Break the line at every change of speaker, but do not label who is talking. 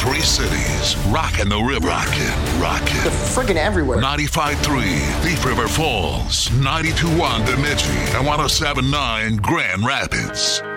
Three cities, rockin' the river. Rockin'.
They're freaking everywhere.
95.3 Thief River Falls, 92.1 Bemidji, and 107.9 Grand Rapids.